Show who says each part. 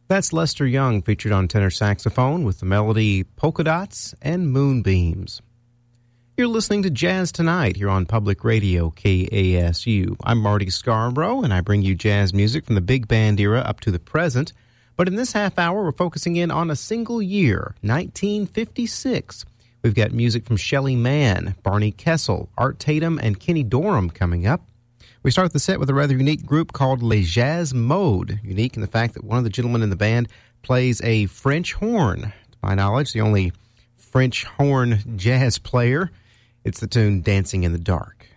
Speaker 1: That's Lester Young featured on tenor saxophone with the melody Polka Dots and Moonbeams. You're listening to Jazz Tonight here on Public Radio KASU. I'm Marty Scarborough, and I bring you jazz music from the big band era up to the present. But in this half hour, we're focusing in on a single year, 1956. We've got music from Shelly Manne, Barney Kessel, Art Tatum, and Kenny Dorham coming up. We start the set with a rather unique group called Les Jazz Mode, unique in the fact that one of the gentlemen in the band plays a French horn. To my knowledge, the only French horn jazz player. It's the tune Dancing in the Dark.